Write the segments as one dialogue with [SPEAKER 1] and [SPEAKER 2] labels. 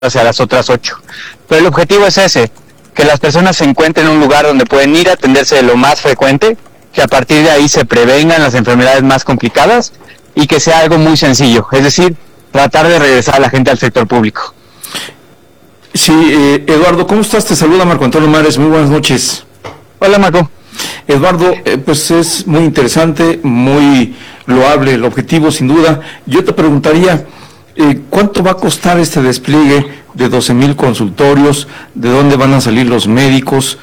[SPEAKER 1] hacia las otras 8. Pero el objetivo es ese, que las personas se encuentren en un lugar donde pueden ir a atenderse de lo más frecuente, que a partir de ahí se prevengan las enfermedades más complicadas y que sea algo muy sencillo, es decir, tratar de regresar a la gente al sector público.
[SPEAKER 2] Sí, Eduardo, ¿cómo estás? Te saluda Marco Antonio Mares, muy buenas noches.
[SPEAKER 1] Hola, Marco.
[SPEAKER 2] Eduardo, pues es muy interesante, muy loable el objetivo, sin duda. Yo te preguntaría, ¿cuánto va a costar este despliegue de 12,000 consultorios? ¿De dónde van a salir los médicos?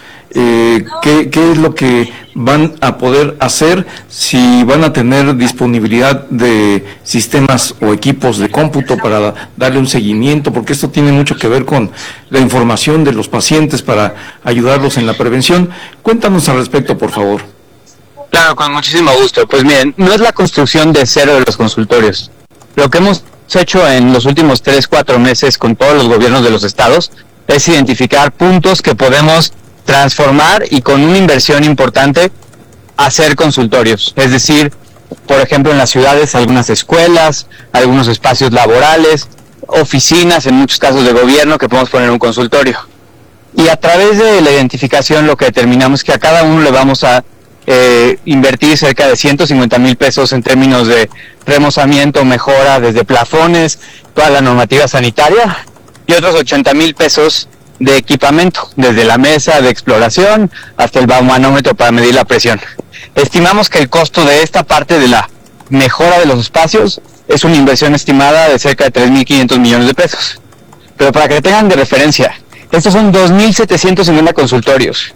[SPEAKER 2] ¿Qué es lo que van a poder hacer? Si van a tener disponibilidad de sistemas o equipos de cómputo para darle un seguimiento, porque esto tiene mucho que ver con la información de los pacientes para ayudarlos en la prevención. Cuéntanos al respecto, por favor.
[SPEAKER 1] Claro, con muchísimo gusto. Pues miren, no es la construcción de cero de los consultorios. Lo que hemos hecho en los últimos 3-4 meses con todos los gobiernos de los estados es identificar puntos que podemos transformar y con una inversión importante hacer consultorios. Es decir, por ejemplo, en las ciudades algunas escuelas, algunos espacios laborales, oficinas, en muchos casos de gobierno, que podemos poner un consultorio. Y a través de la identificación lo que determinamos es que a cada uno le vamos a invertir cerca de 150,000 pesos en términos de remozamiento, mejora desde plafones, toda la normativa sanitaria, y otros 80,000 pesos de equipamiento, desde la mesa de exploración hasta el baumanómetro para medir la presión. Estimamos que el costo de esta parte de la mejora de los espacios es una inversión estimada de cerca de 3,500 millones de pesos. Pero para que tengan de referencia, estos son 2,750 consultorios.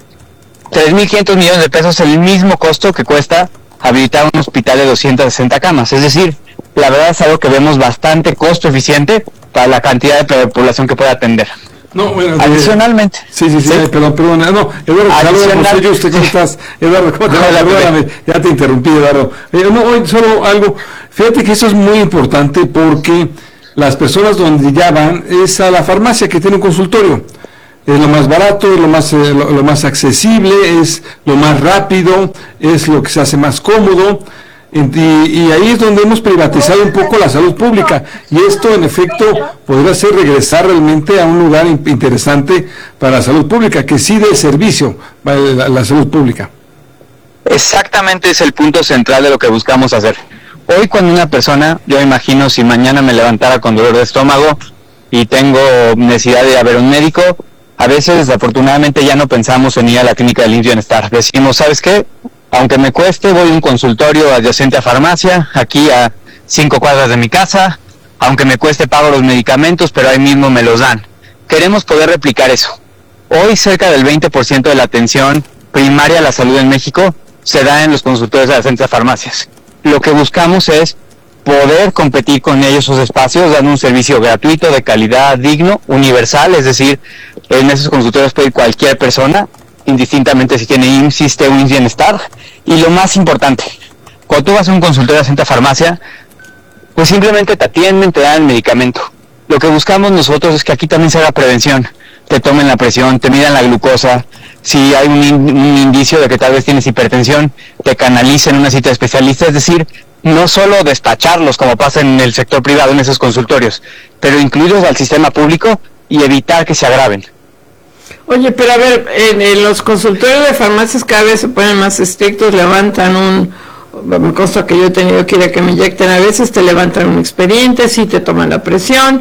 [SPEAKER 1] 3,500 millones de pesos es el mismo costo que cuesta habilitar un hospital de 260 camas. Es decir, la verdad es algo que vemos bastante costo eficiente para la cantidad de población que puede atender.
[SPEAKER 2] No, bueno,
[SPEAKER 1] adicionalmente.
[SPEAKER 2] Sí, perdón. No, Eduardo, saludos, ¿usted cómo estás? Eduardo, ¿cómo te va? Perdóname, ya te interrumpí, Eduardo. Hoy solo algo, fíjate que eso es muy importante porque las personas donde ya van es a la farmacia que tiene un consultorio. Es lo más barato, es lo más accesible, es lo más rápido, es lo que se hace más cómodo. Y ahí es donde hemos privatizado un poco la salud pública, y esto en efecto podría ser regresar realmente a un lugar interesante para la salud pública, que sí dé servicio para la salud pública.
[SPEAKER 1] Exactamente, es el punto central de lo que buscamos hacer. Hoy cuando una persona, yo imagino si mañana me levantara con dolor de estómago y tengo necesidad de ir a ver un médico, a veces desafortunadamente ya no pensamos en ir a la clínica del IMSS Bienestar. Decimos, ¿sabes qué? Aunque me cueste, voy a un consultorio adyacente a farmacia, aquí a 5 cuadras de mi casa. Aunque me cueste, pago los medicamentos, pero ahí mismo me los dan. Queremos poder replicar eso. Hoy cerca del 20% de la atención primaria a la salud en México se da en los consultorios adyacentes a farmacias. Lo que buscamos es poder competir con ellos esos espacios, dando un servicio gratuito, de calidad, digno, universal, es decir, en esos consultorios puede ir cualquier persona, indistintamente si tiene IMSS, ISSSTE o IMSS Bienestar. Y lo más importante, cuando tú vas a un consultorio de centro farmacia, pues simplemente te atienden, te dan el medicamento. Lo que buscamos nosotros es que aquí también se haga prevención, te tomen la presión, te midan la glucosa, si hay un indicio de que tal vez tienes hipertensión, te canalicen una cita de especialista, es decir, no solo despacharlos como pasa en el sector privado en esos consultorios, pero incluirlos al sistema público y evitar que se agraven.
[SPEAKER 3] Oye, pero a ver, en los consultorios de farmacias cada vez se ponen más estrictos, levantan me consta que yo he tenido que ir a que me inyecten, a veces te levantan un expediente, sí te toman la presión,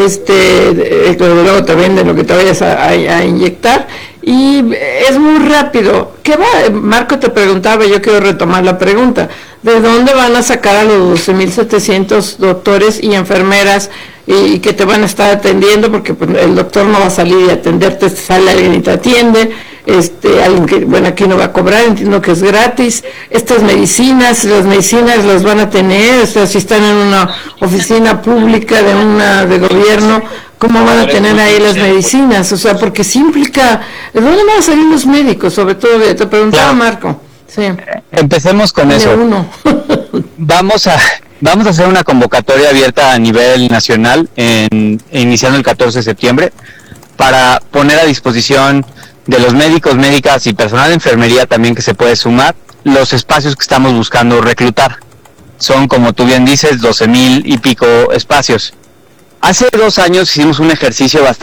[SPEAKER 3] luego te venden lo que te vayas a inyectar, y es muy rápido. ¿Qué va? Marco te preguntaba, yo quiero retomar la pregunta, ¿de dónde van a sacar a los 12,700 doctores y enfermeras y que te van a estar atendiendo? Porque pues, el doctor no va a salir y atenderte, sale alguien y te atiende, alguien que, bueno, aquí no va a cobrar, entiendo que es gratis. Estas medicinas, las medicinas las van a tener, o sea, si están en una oficina pública de gobierno, ¿cómo van a tener ahí las medicinas? O sea, porque sí implica, ¿de dónde van a salir los médicos? Sobre todo, te preguntaba, claro. Marco. Sí.
[SPEAKER 1] Empecemos con eso. Vamos a hacer una convocatoria abierta a nivel nacional, iniciando el 14 de septiembre, para poner a disposición de los médicos, médicas y personal de enfermería también que se puede sumar, los espacios que estamos buscando reclutar. Son, como tú bien dices, 12,000 y pico espacios. Hace 2 años hicimos un ejercicio bastante